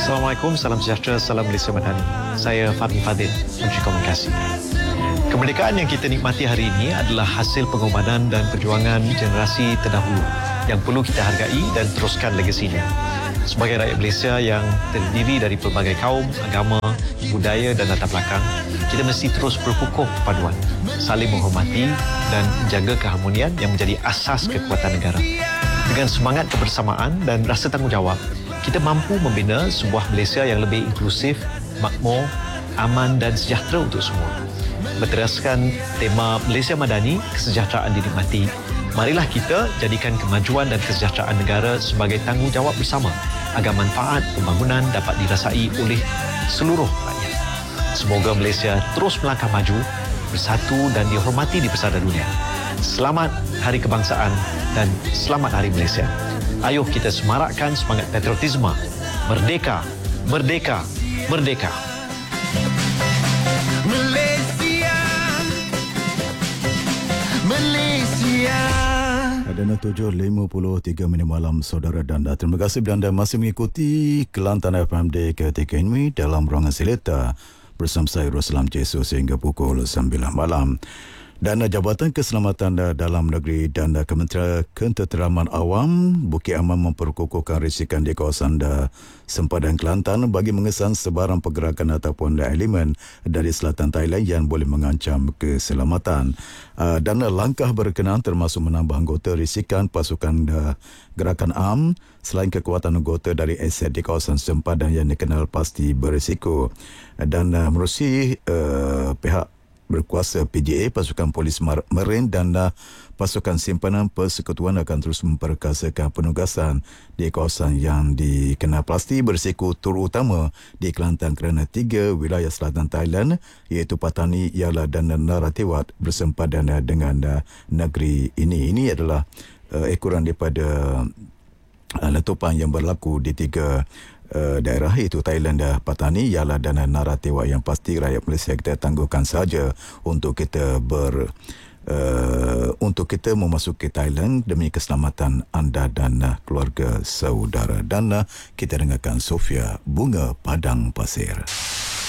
Assalamualaikum, salam sejahtera, salam Malaysia Madani. Saya Fahmi Fadil, Menteri Komunikasi. Kemerdekaan yang kita nikmati hari ini adalah hasil pengorbanan dan perjuangan generasi terdahulu yang perlu kita hargai dan teruskan legasinya. Sebagai rakyat Malaysia yang terdiri dari pelbagai kaum, agama, budaya dan latar belakang, kita mesti terus berkukuh perpaduan, saling menghormati dan menjaga keharmonian yang menjadi asas kekuatan negara. Dengan semangat kebersamaan dan rasa tanggungjawab, kita mampu membina sebuah Malaysia yang lebih inklusif, makmur, aman dan sejahtera untuk semua. Berteraskan tema Malaysia Madani, kesejahteraan dinikmati, marilah kita jadikan kemajuan dan kesejahteraan negara sebagai tanggungjawab bersama agar manfaat pembangunan dapat dirasai oleh seluruh rakyat. Semoga Malaysia terus melangkah maju, bersatu dan dihormati di pesada dunia. Selamat Hari Kebangsaan dan selamat Hari Malaysia. Ayuh kita semarakkan semangat patriotisme. Merdeka, merdeka, merdeka. Malaysia, Malaysia. Adana 7.53 malam, saudara dan terima kasih anda masih mengikuti Kelantan FM di ketika ini dalam ruangan Selita bersama saya Roslam Jesu sehingga pukul 9 malam. Dan Jabatan Keselamatan Dalam Negeri dan Kementerian Ketenteraman Awam Bukit Aman memperkukuhkan risikan di kawasan sempadan Kelantan bagi mengesan sebarang pergerakan ataupun elemen dari selatan Thailand yang boleh mengancam keselamatan. Dan langkah berkenaan termasuk menambah anggota risikan pasukan gerakan AM selain kekuatan anggota dari aset di kawasan sempadan yang dikenal pasti berisiko. Dan menerusi pihak berkuasa PJA, pasukan polis Marin dan pasukan simpanan persekutuan akan terus memperkasakan penugasan di kawasan yang dikenal pasti berisiko terutama di Kelantan kerana 3 wilayah selatan Thailand iaitu Patani, Yala dan Narathiwat bersempadan dengan negeri ini. Ini adalah ekoran daripada letupan yang berlaku di 3 daerah iaitu Thailand, Patani, Yala dan Narathiwat yang pasti rakyat Malaysia kita tangguhkan saja untuk kita untuk kita memasuki Thailand demi keselamatan anda dan keluarga saudara. Dan kita dengarkan Sofia Bunga Padang Pasir.